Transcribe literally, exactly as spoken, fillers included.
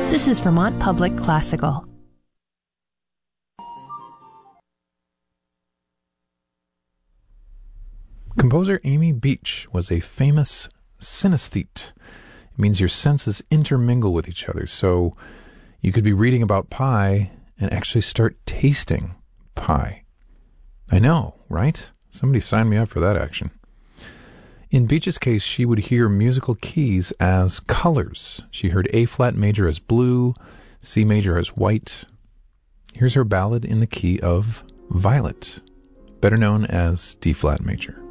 This is Vermont Public Classical. Composer Amy Beach was a famous synesthete. It means your senses intermingle with each other. So you could be reading about pie and actually start tasting pie. I know, right? Somebody signed me up for that action. In Beach's case, she would hear musical keys as colors. She heard A-flat major as blue, C major as white. Here's her ballad in the key of Violet, better known as D-flat major.